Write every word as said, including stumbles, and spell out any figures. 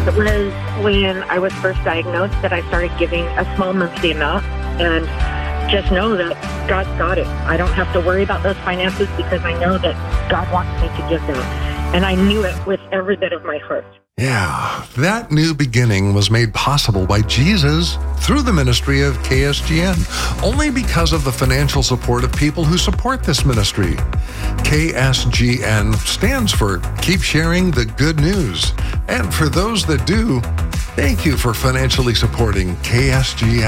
It was when I was first diagnosed that I started giving a small monthly amount, and just know that God's got it. I don't have to worry about those finances because I know that God wants me to give them. And I knew it with every bit of my heart. Yeah, that new beginning was made possible by Jesus through the ministry of K S G N, only because of the financial support of people who support this ministry. K S G N stands for Keep Sharing the Good News. And for those that do, thank you for financially supporting K S G N.